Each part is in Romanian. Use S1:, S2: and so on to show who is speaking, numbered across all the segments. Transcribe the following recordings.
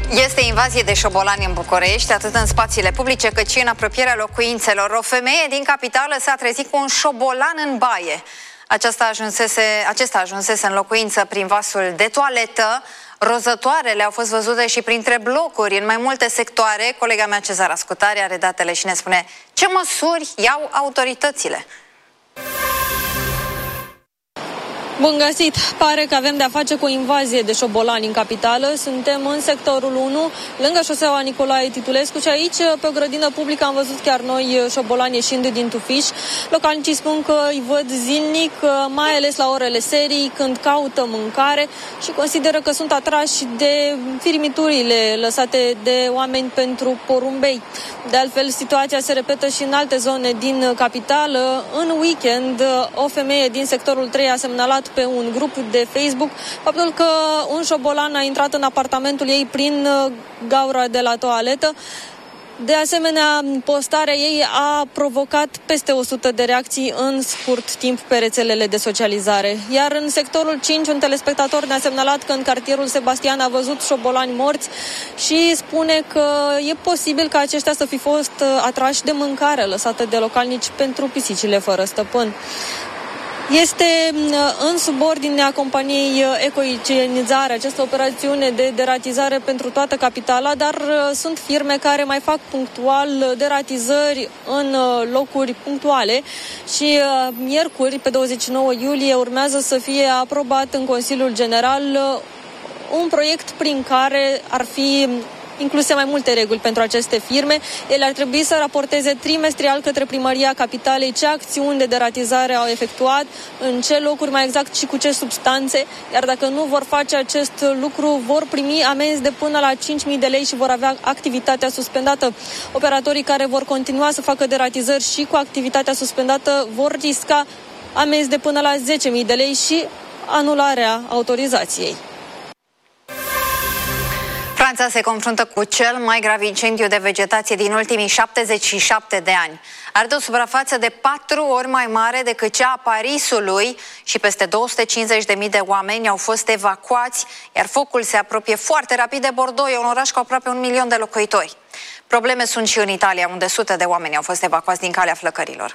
S1: Este invazie de șobolani în București, atât în spațiile publice cât și în apropierea locuințelor. O femeie din capitală s-a trezit cu un șobolan în baie. Acesta ajunsese în locuință prin vasul de toaletă. Rozătoarele au fost văzute și printre blocuri în mai multe sectoare. Colega mea Cezara Scutari are datele și ne spune ce măsuri iau autoritățile.
S2: Bun găsit! Pare că avem de-a face cu o invazie de șobolani în capitală. Suntem în sectorul 1, lângă șoseaua Nicolae Titulescu și aici, pe o grădină publică, am văzut chiar noi șobolani ieșind din tufiș. Localnicii spun că îi văd zilnic, mai ales la orele serii, când caută mâncare și consideră că sunt atrași de firimiturile lăsate de oameni pentru porumbei. De altfel, situația se repetă și în alte zone din capitală. În weekend, o femeie din sectorul 3 a semnalat pe un grup de Facebook faptul că un șobolan a intrat în apartamentul ei prin gaura de la toaletă. De asemenea, postarea ei a provocat peste 100 de reacții în scurt timp pe rețelele de socializare. Iar în sectorul 5, un telespectator ne-a semnalat că în cartierul Sebastian a văzut șobolani morți și spune că e posibil ca aceștia să fi fost atrași de mâncare lăsată de localnici pentru pisicile fără stăpân. Este în subordinea companiei Ecoigienizare această operațiune de deratizare pentru toată capitala, dar sunt firme care mai fac punctual deratizări în locuri punctuale și miercuri, pe 29 iulie, urmează să fie aprobat în Consiliul General un proiect prin care ar fi incluse mai multe reguli pentru aceste firme. Ele ar trebui să raporteze trimestrial către Primăria Capitalei ce acțiuni de deratizare au efectuat, în ce locuri mai exact și cu ce substanțe, iar dacă nu vor face acest lucru, vor primi amenzi de până la 5.000 de lei și vor avea activitatea suspendată. Operatorii care vor continua să facă deratizări și cu activitatea suspendată vor risca amenzi de până la 10.000 de lei și anularea autorizației.
S1: Franța se confruntă cu cel mai grav incendiu de vegetație din ultimii 77 de ani. Arde o suprafață de 4 ori mai mare decât cea a Parisului și peste 250.000 de oameni au fost evacuați, iar focul se apropie foarte rapid de Bordeaux, un oraș cu aproape 1 milion de locuitori. Probleme sunt și în Italia, unde sute de oameni au fost evacuați din calea flăcărilor.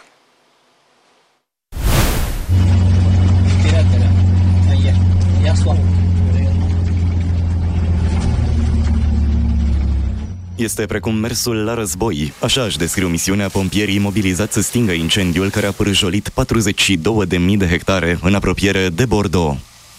S3: Este precum mersul la război. Așa își descriu misiunea pompierii mobilizați să stingă incendiul care a pârjolit 42.000 de hectare în apropiere de Bordeaux.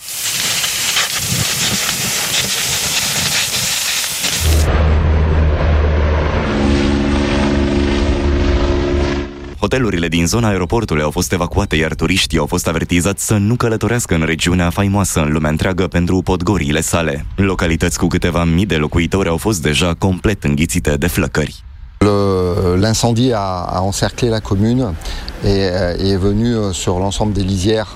S3: Hotelurile din zona aeroportului au fost evacuate, iar turiștii au fost avertizați să nu călătorească în regiunea faimoasă în lumea întreagă pentru podgoriile sale. Localități cu câteva mii de locuitori au fost deja complet înghițite de flăcări.
S4: L'incendie a encerclé la commune et est venu sur l'ensemble des lisières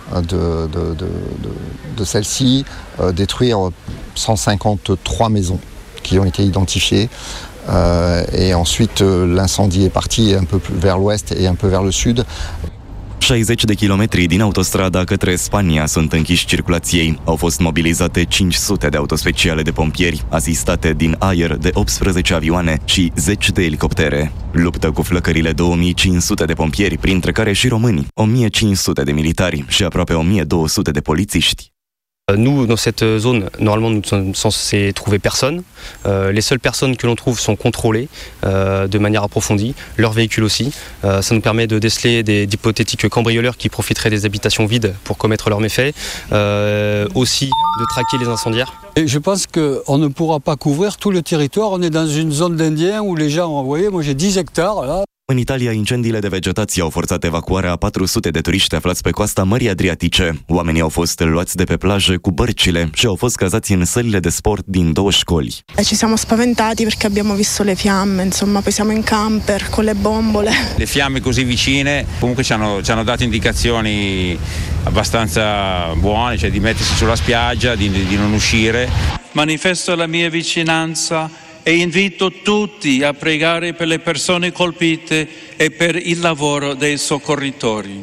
S4: de celle-ci détruire 153 maisons qui ont été identifiées. Et ensuite l'incendie est parti un peu plus vers l'ouest et un peu vers le sud.
S3: 60 de kilometri din autostrada către Spania sunt închiși circulației. Au fost mobilizate 500 de autospeciale de pompieri, asistate din aer de 18 avioane și 10 de elicoptere. Luptă cu flăcările 2500 de pompieri, printre care și români, 1500 de militari și aproape 1200 de polițiști.
S5: Nous, dans cette zone, normalement, nous ne sommes censés trouver personne. Les seules personnes que l'on trouve sont contrôlées de manière approfondie, leurs véhicules aussi. Ça nous permet de déceler d'hypothétiques cambrioleurs qui profiteraient des habitations vides pour commettre leurs méfaits. Aussi de traquer les incendiaires.
S6: Et je pense qu'on ne pourra pas couvrir tout le territoire. On est dans une zone d'Indiens où les gens, vous voyez, moi j'ai 10 hectares là.
S3: În Italia, incendiile de vegetație au forțat evacuarea a 400 de turiști aflați pe coasta Mării Adriatice. Oamenii au fost luați de pe plajă cu bărcile și au fost cazați în sălile de sport din 2 școli.
S7: Ci siamo spaventati perché abbiamo visto le fiamme, insomma, poi siamo in camper con le bombole.
S8: Le fiamme così vicine comunque ci hanno dato indicazioni abbastanza buone, cioè di mettersi sulla spiaggia, di non uscire.
S9: Manifesto la mia vicinanza e invito tutti a pregare per le persone colpite e per il lavoro dei soccorritori.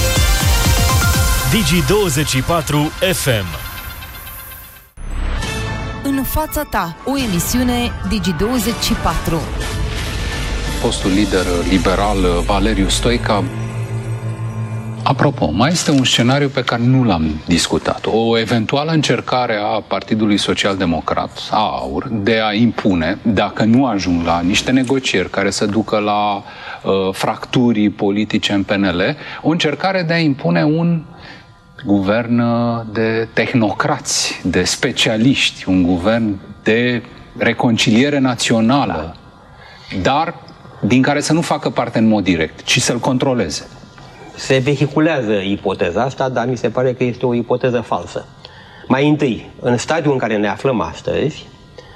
S10: Digi24 FM. În fața ta, o emisiune Digi24.
S11: Fostul lider liberal Valeriu Stoica. Apropo, mai este un scenariu pe care nu l-am discutat. O eventuală încercare a Partidului Social-Democrat, a AUR, de a impune, dacă nu ajung la niște negocieri care să ducă la fracturi politice în PNL, o încercare de a impune un guvern de tehnocrați, de specialiști, un guvern de reconciliere națională, dar din care să nu facă parte în mod direct, ci să-l controleze.
S12: Se vehiculează ipoteza asta, dar mi se pare că este o ipoteză falsă. Mai întâi, în stadiul în care ne aflăm astăzi,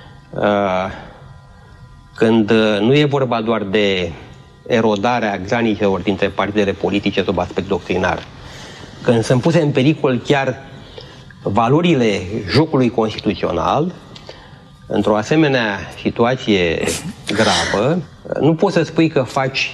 S12: când nu e vorba doar de erodarea granițelor dintre partidele politice sub aspect doctrinar, când sunt puse în pericol chiar valorile jocului constituțional, într-o asemenea situație gravă, nu poți să spui că faci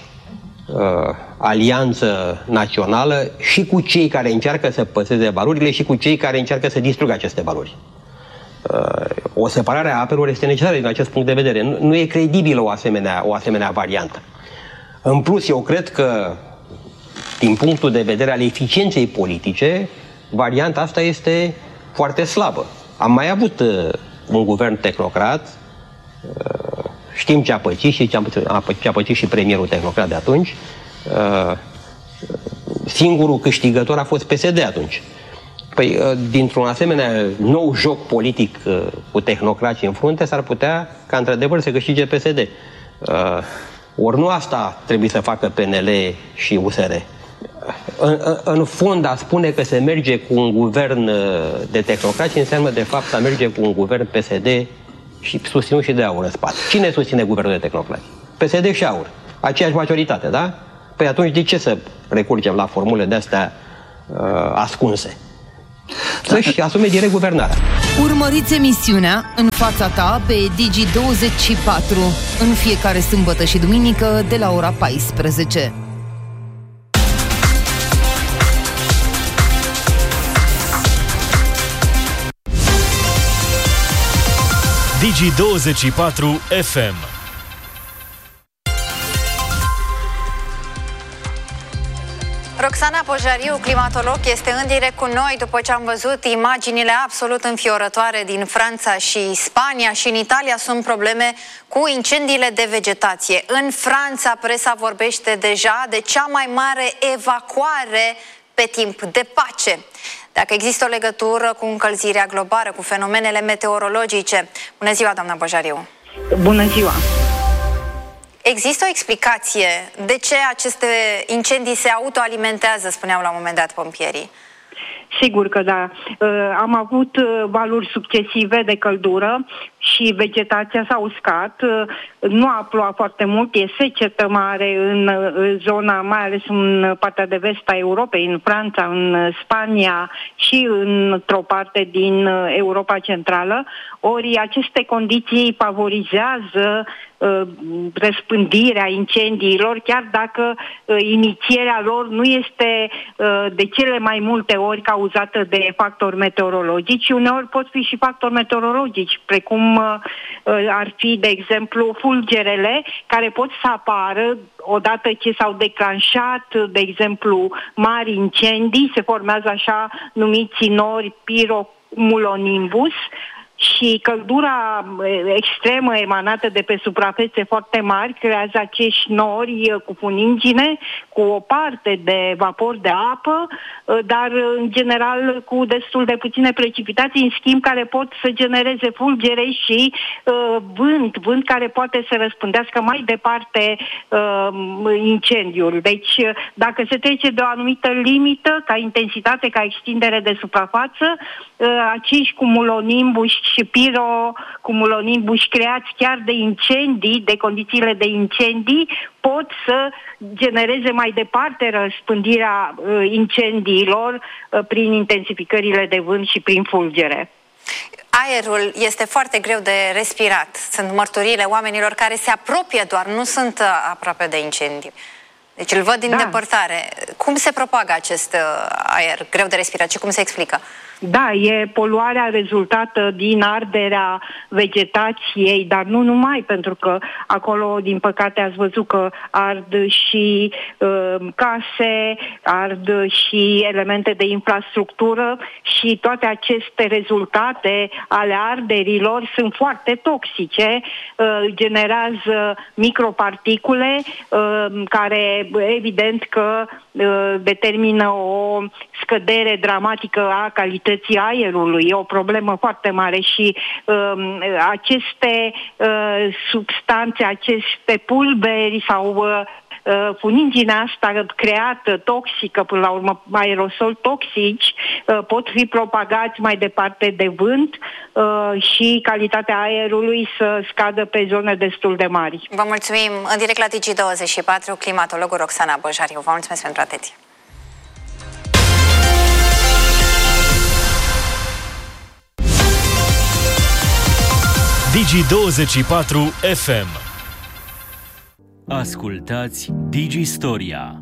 S12: alianță națională și cu cei care încearcă să păstreze valorile și cu cei care încearcă să distrugă aceste valori. O separare a apelor este necesară din acest punct de vedere. Nu e credibilă o asemenea variantă. În plus, eu cred că, din punctul de vedere al eficienței politice, varianta asta este foarte slabă. Am mai avut un guvern tehnocrat, știm ce a pățit și ce a pățit și premierul tehnocrat de atunci. Singurul câștigător a fost PSD atunci. Păi, dintr-un asemenea nou joc politic cu tehnocrații în frunte, s-ar putea ca într-adevăr să câștige PSD. Ori nu asta trebuie să facă PNL și USR. În fond, a spune că se merge cu un guvern de tehnocrați înseamnă de fapt să merge cu un guvern PSD și susținut și de AUR în spate. Cine susține guvernul de tehnocrați? PSD și AUR. Aceeași majoritate, da? Păi atunci de ce să recurgem la formule de-astea ascunse? Să-și asume direct guvernarea.
S10: Urmăriți emisiunea În fața ta pe Digi24 în fiecare sâmbătă și duminică de la ora 14.
S13: Digi24 FM.
S1: Roxana Pojariu, climatolog, este în direct cu noi după ce am văzut imaginile absolut înfiorătoare din Franța și Spania. Și în Italia sunt probleme cu incendiile de vegetație. În Franța presa vorbește deja de cea mai mare evacuare pe timp de pace. Dacă există o legătură cu încălzirea globală, cu fenomenele meteorologice. Bună ziua, doamna Pojariu!
S14: Bună ziua!
S1: Există o explicație de ce aceste incendii se autoalimentează, spuneau la un moment dat pompierii?
S14: Sigur că da. Am avut valuri succesive de căldură și vegetația s-a uscat. Nu a plouat foarte mult, e secetă mare în zona, mai ales în partea de vest a Europei, în Franța, în Spania și într-o parte din Europa Centrală. Ori aceste condiții favorizează răspândirea incendiilor, chiar dacă inițierea lor nu este de cele mai multe ori cauzată de factori meteorologici, și uneori pot fi și factori meteorologici, precum ar fi, de exemplu, fulgerele, care pot să apară odată ce s-au declanșat, de exemplu, mari incendii, se formează așa numiți nori pirocumulonimbus, și căldura extremă emanată de pe suprafețe foarte mari creează acești nori cu funingine, cu o parte de vapor de apă, dar în general cu destul de puține precipitații, în schimb care pot să genereze fulgere și vânt care poate să răspândească mai departe incendiul. Deci dacă se trece de o anumită limită, ca intensitate, ca extindere de suprafață, acești cumulonimbus și pirocumulonimbus creați chiar de incendii, de condițiile de incendii, pot să genereze mai departe răspândirea incendiilor prin intensificările de vânt și prin fulgere.
S1: Aerul este foarte greu de respirat. Sunt mărturiile oamenilor care se apropie doar, nu sunt aproape de incendii. Deci îl văd din depărtare. Cum se propagă acest aer greu de respirat și cum se explică?
S14: Da, e poluarea rezultată din arderea vegetației, dar nu numai, pentru că acolo, din păcate, ați văzut că ard și case, ard și elemente de infrastructură și toate aceste rezultate ale arderilor sunt foarte toxice, generează microparticule care, evident că determină o scădere dramatică a calității aerului. E o problemă foarte mare și aceste substanțe, aceste pulberi sau funinginea asta creată, toxică, până la urmă aerosol toxici, pot fi propagați mai departe de vânt și calitatea aerului să scadă pe zone destul de mari.
S1: Vă mulțumim. În direct la Digi24, climatologul Roxana Băjariu. Vă mulțumesc pentru atenție.
S13: Digi24 FM. Ascultați Digistoria.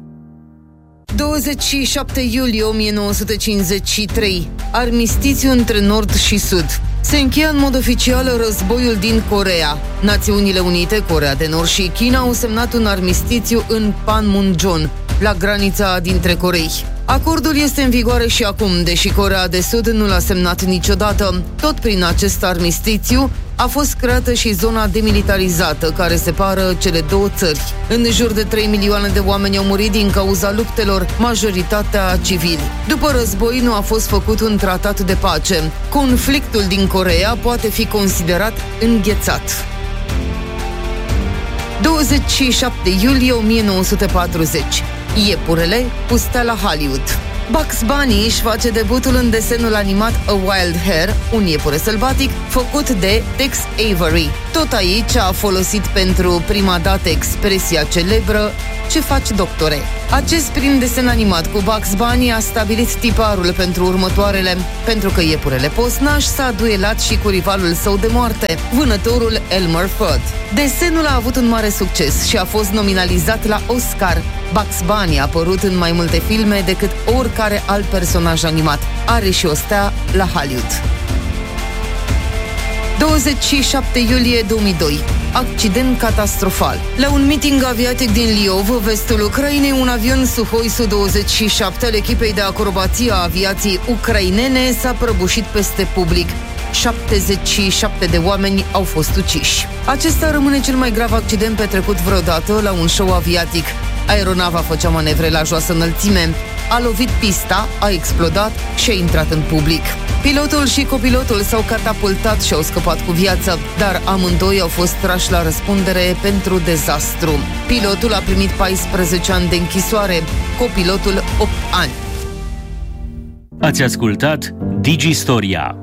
S10: 27 iulie 1953. Armistițiu între Nord și Sud. Se încheie în mod oficial războiul din Coreea. Națiunile Unite, Coreea de Nord și China au semnat un armistițiu în Panmunjom, la granița dintre Corei. Acordul este în vigoare și acum, deși Coreea de Sud nu l-a semnat niciodată. Tot prin acest armistițiu a fost creată și zona demilitarizată, care separă cele două țări. În jur de 3 milioane de oameni au murit din cauza luptelor, majoritatea civili. După război nu a fost făcut un tratat de pace. Conflictul din Coreea poate fi considerat înghețat. 27 iulie 1940. Iepurele cu stela Hollywood. Bugs Bunny își face debutul în desenul animat A Wild Hare, un iepure sălbatic, făcut de Tex Avery. Tot aici a folosit pentru prima dată expresia celebră "Ce faci, doctore?". Acest prim desen animat cu Bugs Bunny a stabilit tiparul pentru următoarele, pentru că iepurele posnaș s-a duelat și cu rivalul său de moarte, vânătorul Elmer Fudd. Desenul a avut un mare succes și a fost nominalizat la Oscar. Bugs Bunny a apărut în mai multe filme decât oricare alt personaj animat. Are și o stea la Hollywood. 27 iulie 2002. Accident catastrofal. La un meeting aviatic din Liov, vestul Ucrainei, un avion Suhoi Su-27 al echipei de acrobație a aviației ucrainene s-a prăbușit peste public. 77 de oameni au fost uciși. Acesta rămâne cel mai grav accident petrecut vreodată la un show aviatic. Aeronava făcea manevre la joasă înălțime, a lovit pista, a explodat și a intrat în public. Pilotul și copilotul s-au catapultat și au scăpat cu viață, dar amândoi au fost trași la răspundere pentru dezastru. Pilotul a primit 14 ani de închisoare, copilotul 8 ani.
S13: Ați ascultat Digistoria.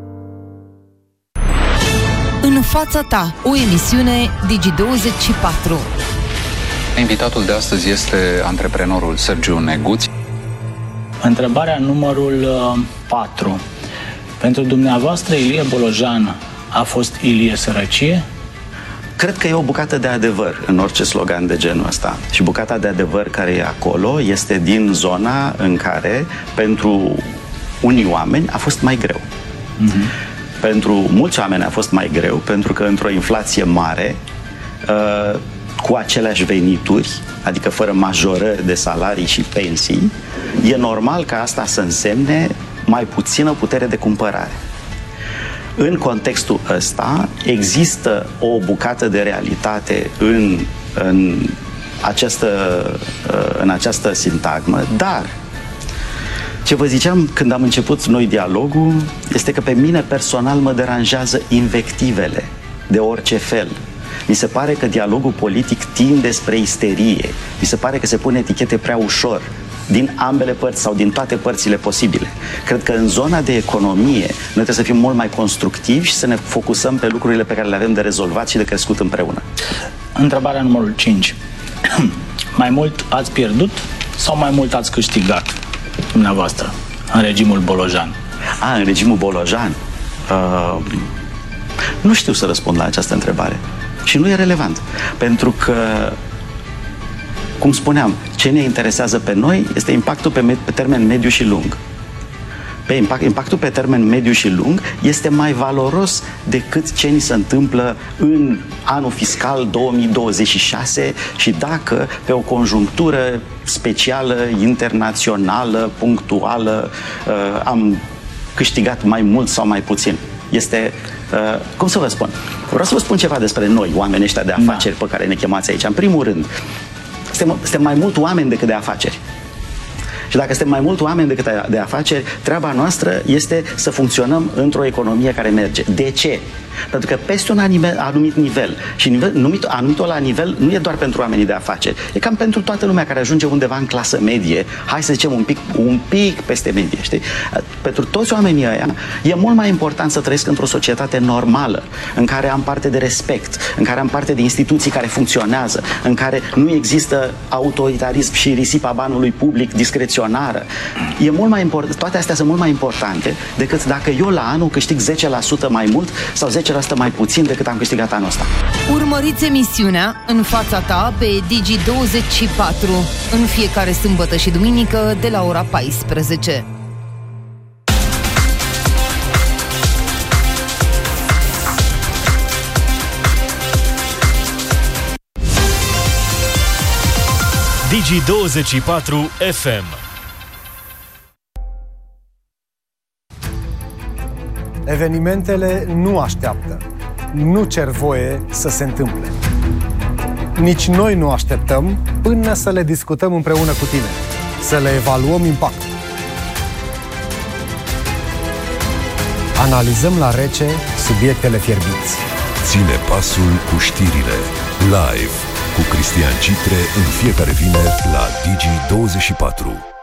S10: În fața ta, o emisiune Digi24.
S11: Invitatul de astăzi este antreprenorul Sergiu Neguț.
S15: Întrebarea numărul 4. Pentru dumneavoastră, Ilie Bolojan a fost Ilie Sărăcie?
S16: Cred că e o bucată de adevăr în orice slogan de genul ăsta. Și bucata de adevăr care e acolo este din zona în care pentru unii oameni a fost mai greu. Pentru mulți oameni a fost mai greu, pentru că într-o inflație mare, cu aceleași venituri, adică fără majorări de salarii și pensii, e normal ca asta să însemne mai puțină putere de cumpărare. În contextul ăsta există o bucată de realitate în această sintagmă, dar ce vă ziceam când am început noi dialogul este că pe mine personal mă deranjează invectivele de orice fel. Mi se pare că dialogul politic tinde spre isterie. Mi se pare că se pune etichete prea ușor din ambele părți sau din toate părțile posibile. Cred că în zona de economie noi trebuie să fim mult mai constructivi și să ne focusăm pe lucrurile pe care le avem de rezolvat și de crescut împreună.
S15: Întrebarea numărul 5. Mai mult ați pierdut sau mai mult ați câștigat dumneavoastră în regimul Bolojan?
S16: În regimul Bolojan? Nu știu să răspund la această întrebare. Și nu e relevant. Pentru că cum spuneam, ce ne interesează pe noi este impactul pe termen mediu și lung. Impactul pe termen mediu și lung este mai valoros decât ce ni se întâmplă în anul fiscal 2026 și dacă pe o conjunctură specială, internațională, punctuală, am câștigat mai mult sau mai puțin. Este, cum să vă spun? Vreau să vă spun ceva despre noi, oamenii ăștia de afaceri pe care ne chemați aici. În primul rând, suntem mai mult oameni decât de afaceri. Și dacă suntem mai mult oameni decât de afaceri, treaba noastră este să funcționăm într-o economie care merge. De ce? Pentru că peste un anumit nivel, și anumitul la nivel nu e doar pentru oamenii de afaceri, e cam pentru toată lumea care ajunge undeva în clasă medie, hai să zicem un pic peste medie, știi? Pentru toți oamenii ăia e mult mai important să trăiesc într-o societate normală, în care am parte de respect, în care am parte de instituții care funcționează, în care nu există autoritarism și risipa banului public discreționară. E mult mai important, toate astea sunt mult mai importante decât dacă eu la anul câștig 10% mai mult sau 10% mai puțin decât am câștigat anul ăsta.
S10: Urmăriți emisiunea În fața ta pe Digi24 în fiecare sâmbătă și duminică de la ora 14.
S13: Digi24 FM.
S17: Evenimentele nu așteaptă, nu cer voie să se întâmple. Nici noi nu așteptăm până să le discutăm împreună cu tine, să le evaluăm impactul. Analizăm la rece subiectele fierbinți.
S18: Ține pasul cu știrile, live, cu Cristian Citre în fiecare vineri la Digi24.